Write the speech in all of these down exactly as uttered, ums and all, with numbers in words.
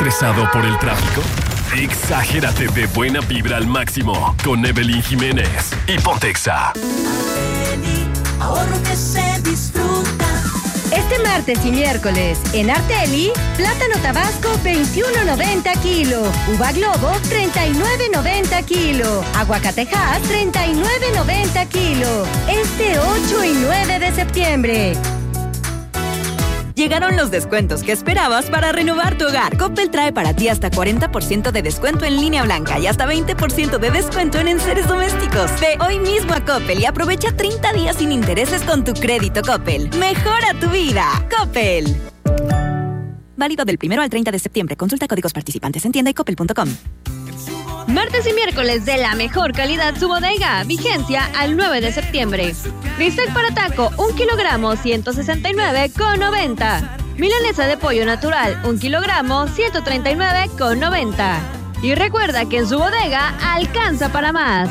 ¿Estresado por el tráfico? Exagérate de buena vibra al máximo con Evelyn Jiménez y Pontexa. Ahorro que se disfruta. Este martes y miércoles, en Arteli, plátano tabasco veintiuno noventa kilo, uva globo treinta y nueve noventa kilo, aguacate Hass treinta y nueve noventa kilo. Este ocho y nueve de septiembre. Llegaron los descuentos que esperabas para renovar tu hogar. Coppel trae para ti hasta cuarenta por ciento de descuento en línea blanca y hasta veinte por ciento de descuento en enseres domésticos. Ve hoy mismo a Coppel y aprovecha treinta días sin intereses con tu crédito Coppel. ¡Mejora tu vida! Coppel. Válido del primero al treinta de septiembre. Consulta códigos participantes en tienda y coppel punto com. Martes y miércoles de la mejor calidad su bodega. Vigencia al nueve de septiembre. Bistec para taco, un kilogramo, ciento sesenta y nueve con noventa. Milanesa de pollo natural, un kilogramo, ciento treinta y nueve con noventa. Y recuerda que en su bodega alcanza para más.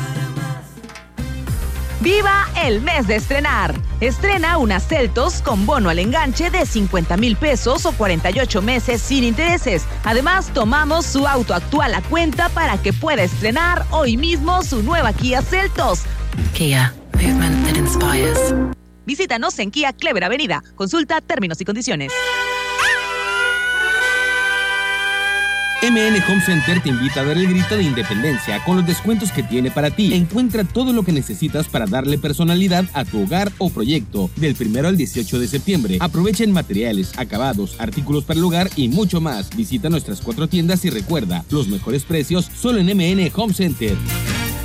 ¡Viva el mes de estrenar! Estrena una Celtos con bono al enganche de cincuenta mil pesos o cuarenta y ocho meses sin intereses. Además, tomamos su auto actual a cuenta para que pueda estrenar hoy mismo su nueva Kia Celtos. Kia, movement that inspires. Visítanos en Kia Clever Avenida. Consulta términos y condiciones. M N Home Center te invita a dar el grito de independencia con los descuentos que tiene para ti. Encuentra todo lo que necesitas para darle personalidad a tu hogar o proyecto. Del primero al dieciocho de septiembre. Aprovecha en materiales, acabados, artículos para el hogar y mucho más. Visita nuestras cuatro tiendas y recuerda, los mejores precios solo en M N Home Center.